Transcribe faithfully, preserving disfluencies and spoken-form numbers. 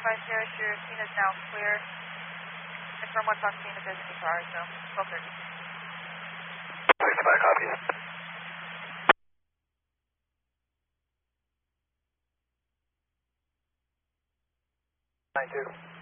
five zero, your scene is now clear. Confirm what's on scene is in the car, so twelve thirty. sixty-five, copy. nine two.